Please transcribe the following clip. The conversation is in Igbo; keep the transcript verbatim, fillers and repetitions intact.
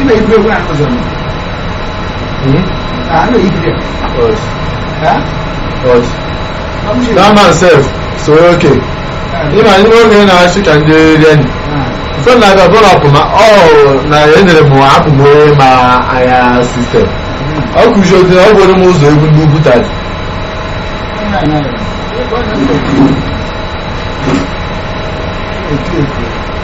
na ibe kwa n'ụzọ nọ. Ah, no ibe. What? Ha? What? That man self, so okay. Ima ni mo ke na shi kan je ren. So na ga bora puma oh na yendere mo apu mo ma aya system. O ku jo de o bo mo zo egun bu butali. Na na.